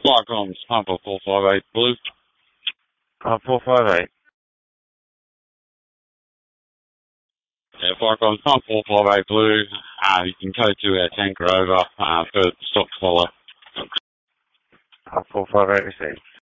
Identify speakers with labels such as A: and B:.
A: Flycom's Pumper 458 Blue. 458. Yeah, Flycom's Pump 458 Blue. You can code to our tanker over, for the stock to follow. 458 received.